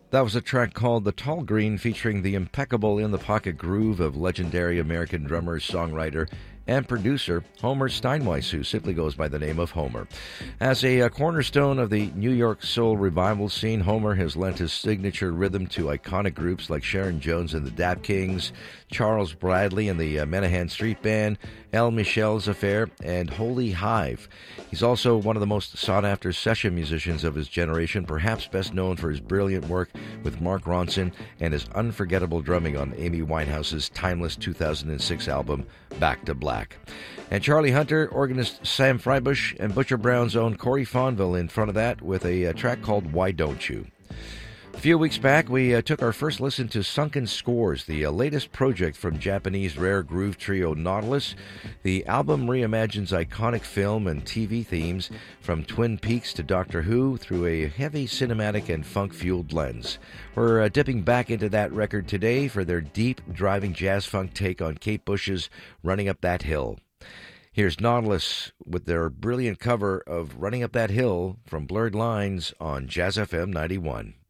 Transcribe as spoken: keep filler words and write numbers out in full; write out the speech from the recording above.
That was a track called The Tall Green, featuring the impeccable in-the-pocket groove of legendary American drummer, songwriter, and producer Homer Steinweiss, who simply goes by the name of Homer. As a, a cornerstone of the New York soul revival scene, Homer has lent his signature rhythm to iconic groups like Sharon Jones and the Dap Kings, Charles Bradley and the uh, Menahan Street Band, El Michel's Affair, and Holy Hive. He's also one of the most sought-after session musicians of his generation, perhaps best known for his brilliant work with Mark Ronson and his unforgettable drumming on Amy Winehouse's timeless two thousand six album, Back to Black. And Charlie Hunter, organist Sam Freibush, and Butcher Brown's own Corey Fonville in front of that with a, a track called Why Don't You? A few weeks back, we uh, took our first listen to Sunken Scores, the uh, latest project from Japanese rare groove trio Nautilus. The album reimagines iconic film and T V themes from Twin Peaks to Doctor Who through a heavy cinematic and funk-fueled lens. We're uh, dipping back into that record today for their deep, driving jazz-funk take on Kate Bush's Running Up That Hill. Here's Nautilus with their brilliant cover of Running Up That Hill from Blurred Lines on Jazz F M ninety-one.